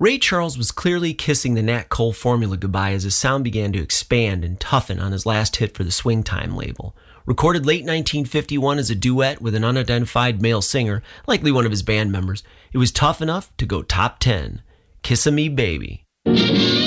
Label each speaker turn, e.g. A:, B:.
A: Ray Charles was clearly kissing the Nat Cole formula goodbye as his sound began to expand and toughen on his last hit for the Swing Time label. Recorded late 1951 as a duet with an unidentified male singer, likely one of his band members, it was tough enough to go top 10. Kiss-a-Me Baby.